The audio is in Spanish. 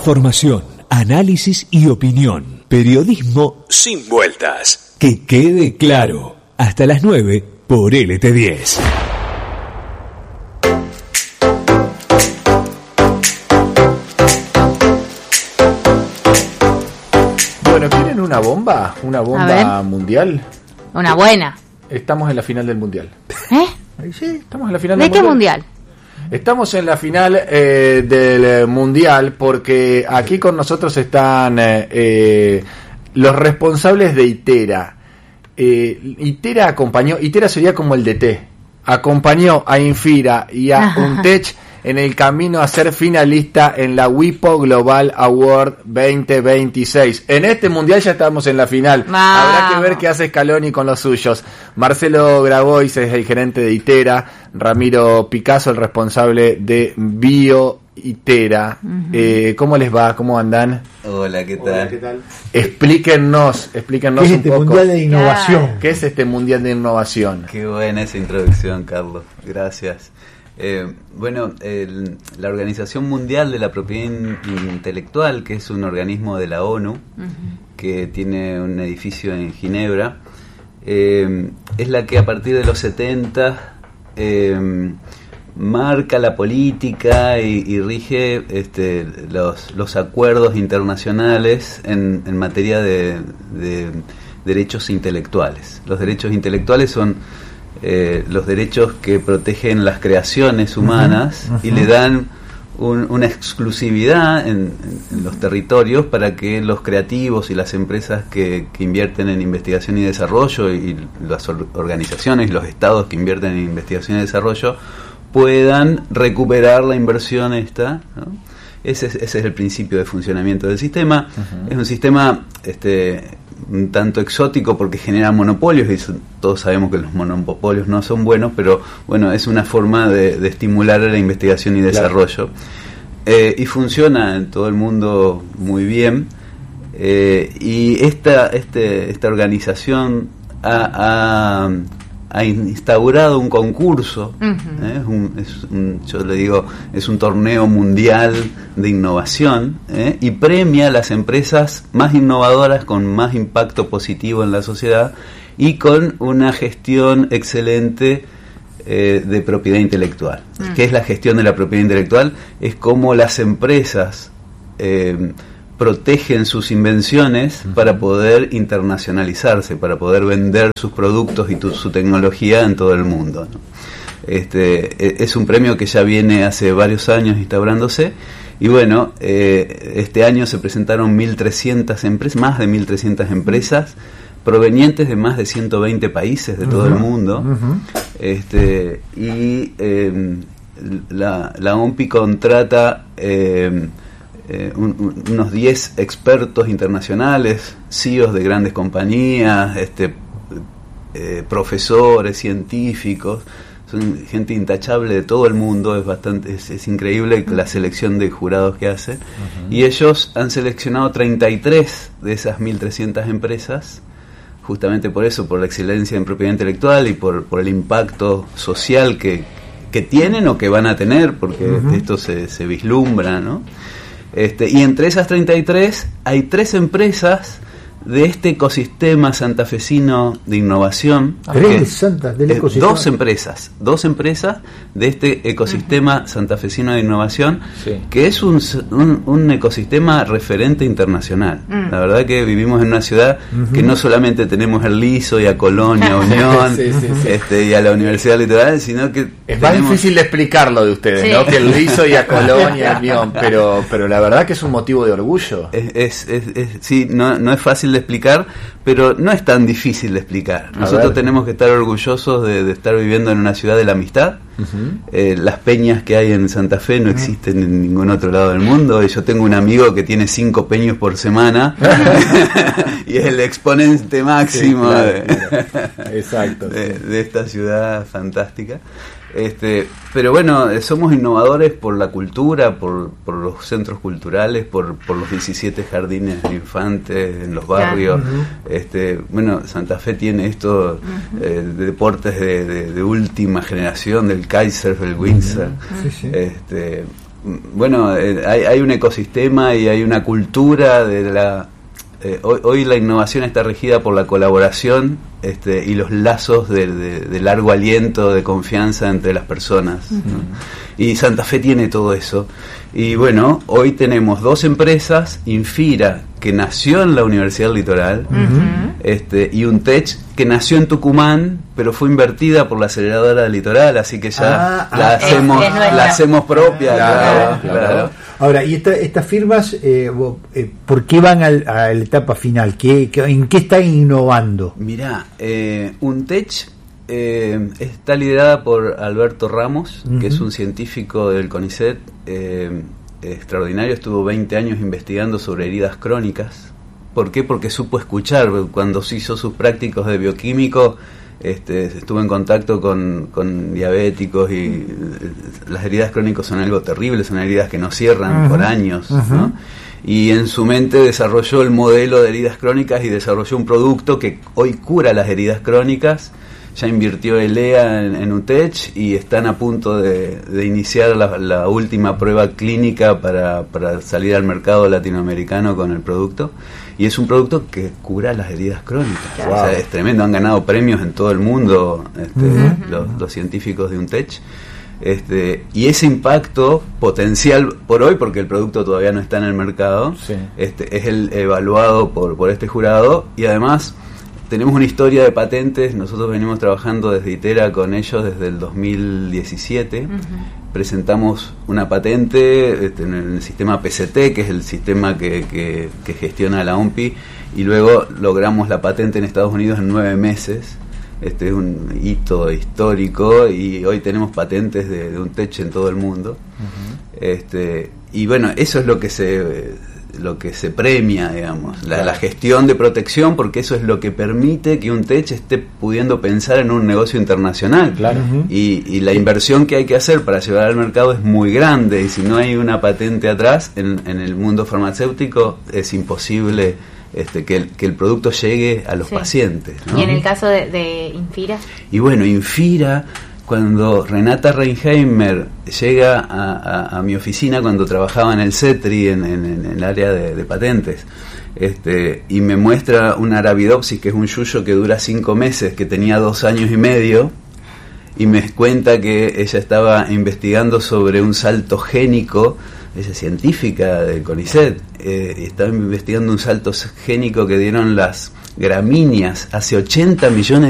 Información, análisis y opinión. Periodismo sin vueltas. Que quede claro. Hasta las 9 por LT10. Bueno, ¿quieren una bomba? ¿Una bomba mundial? Una buena. Estamos en la final del mundial. Sí, estamos en la final del mundial. ¿De qué mundial? Estamos en la final del mundial porque aquí con nosotros están los responsables de ITERA. ITERA acompañó, ITERA sería como el DT, acompañó a Infira y a UNTECH en el camino a ser finalista en la WIPO Global Award 2026. En este mundial ya estamos en la final. Habrá que ver qué hace Scaloni con los suyos. Marcelo Grabois es el gerente de ITERA, Ramiro Picasso el responsable de Bio ITERA. ¿Cómo les va? ¿Cómo andan? Hola, ¿qué tal? Hola, ¿qué tal? Explíquennos ¿Qué es un este poco. mundial de innovación? ¿Qué es este mundial de innovación? Qué buena esa introducción, Carlos. Gracias. La Organización Mundial de la Propiedad Intelectual, que es un organismo de la ONU, que tiene un edificio en Ginebra, es la que a partir de los 70 marca la política y rige los acuerdos internacionales en materia de derechos intelectuales. Los derechos intelectuales son los derechos que protegen las creaciones humanas y le dan una exclusividad en los territorios para que los creativos y las empresas que invierten en investigación y desarrollo y las organizaciones y los estados que invierten en investigación y desarrollo puedan recuperar la inversión esta, ¿no? Ese es el principio de funcionamiento del sistema. Es un sistema un tanto exótico porque genera monopolios y todos sabemos que los monopolios no son buenos, pero bueno, es una forma de estimular la investigación y desarrollo. Y funciona en todo el mundo muy bien. Y esta organización ha instaurado un concurso, yo le digo, es un torneo mundial de innovación, y premia a las empresas más innovadoras con más impacto positivo en la sociedad y con una gestión excelente de propiedad intelectual. ¿Qué es la gestión de la propiedad intelectual? Es cómo las empresas protegen sus invenciones para poder internacionalizarse, para poder vender sus productos y su tecnología en todo el mundo, ¿no? Es un premio que ya viene hace varios años instaurándose y bueno, este año se presentaron 1.300 empresas, más de 1.300 empresas provenientes de más de 120 países de todo el mundo, y la OMPI contrata unos 10 expertos internacionales, CEOs de grandes compañías, profesores, científicos, son gente intachable de todo el mundo. Es increíble la selección de jurados que hace, y ellos han seleccionado 33 de esas 1.300 empresas, justamente por eso, por la excelencia en propiedad intelectual y por el impacto social que tienen o que van a tener, porque esto se vislumbra, ¿no? Y entre esas 33 hay 3 empresas de este ecosistema santafesino de innovación. Dos empresas de este ecosistema santafesino de innovación, que es un ecosistema referente internacional. La verdad que vivimos en una ciudad que no solamente tenemos el LISO y a Colón y a Unión y a la Universidad Litoral, sino que es más difícil de explicarlo de ustedes, ¿no? Que el LISO y a Colón y a Unión, pero la verdad que es un motivo de orgullo. Sí, no es fácil de explicar, pero no es tan difícil de explicar. Nosotros tenemos que estar orgullosos de estar viviendo en una ciudad de la amistad. Las peñas que hay en Santa Fe no existen en ningún otro lado del mundo, y yo tengo un amigo que tiene 5 peños por semana y es el exponente máximo de esta ciudad fantástica. Pero bueno, somos innovadores por la cultura, por los centros culturales, por los 17 jardines de infantes en los barrios. Bueno, Santa Fe tiene esto de deportes de última generación, del Kaiser, del Windsor. Bueno, hay un ecosistema y hay una cultura de la... hoy la innovación está regida por la colaboración y los lazos de largo aliento, de confianza entre las personas, ¿no? Y Santa Fe tiene todo eso. Y bueno, hoy tenemos 2 empresas, Infira, que nació en la Universidad del Litoral, y Untech, que nació en Tucumán, pero fue invertida por la aceleradora del Litoral, así que ya la hacemos propia. Claro. Ahora, y estas firmas, ¿por qué van a la etapa final? ¿En qué están innovando? Mirá, Untech está liderada por Alberto Ramos, que es un científico del CONICET extraordinario. Estuvo 20 años investigando sobre heridas crónicas. ¿Por qué? Porque supo escuchar. Cuando se hizo sus prácticos de bioquímico, estuvo en contacto con diabéticos, y las heridas crónicas son algo terrible, son heridas que no cierran por años, ¿no? Y en su mente desarrolló el modelo de heridas crónicas y desarrolló un producto que hoy cura las heridas crónicas. Ya invirtió ELEA en Untech y están a punto de iniciar la última prueba clínica para salir al mercado latinoamericano con el producto. Y es un producto que cura las heridas crónicas. Wow. O sea, es tremendo, han ganado premios en todo el mundo los científicos de Untech. Y ese impacto potencial por hoy, porque el producto todavía no está en el mercado, es el evaluado por este jurado. Y además tenemos una historia de patentes. Nosotros venimos trabajando desde ITERA con ellos desde el 2017. Presentamos una patente en el sistema PCT, que es el sistema que gestiona la OMPI, y luego logramos la patente en Estados Unidos en 9 meses. Es un hito histórico, y hoy tenemos patentes de Untech en todo el mundo. Y bueno, eso es lo que se premia, digamos, la gestión de protección, porque eso es lo que permite que Untech esté pudiendo pensar en un negocio internacional. Y la inversión que hay que hacer para llevar al mercado es muy grande, y si no hay una patente atrás, en el mundo farmacéutico es imposible que el producto llegue a los pacientes, ¿no? ¿Y en el caso de Infira? Y bueno, Infira, cuando Renata Reinheimer llega a mi oficina cuando trabajaba en el CETRI, en el área de patentes, y me muestra un Arabidopsis, que es un yuyo que dura 5 meses, que tenía 2 años y medio, y me cuenta que ella estaba investigando sobre un salto génico. Ella es científica del CONICET, y estaba investigando un salto génico que dieron las gramíneas hace 80 millones